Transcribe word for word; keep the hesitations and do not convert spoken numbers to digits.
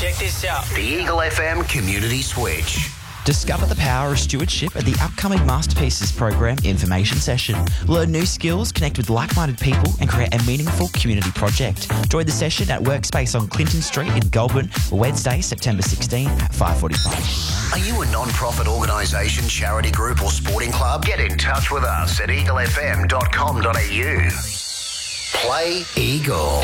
Check this out. The Eagle F M Community Switch. Discover the power of stewardship at the upcoming Masterpieces program information session. Learn new skills, connect with like-minded people and create a meaningful community project. Join the session at Workspace on Clinton Street in Goulburn, Wednesday, September sixteenth at five forty-five. Are you a non-profit organisation, charity group or sporting club? Get in touch with us at eagle f m dot com dot a u. Play Eagle.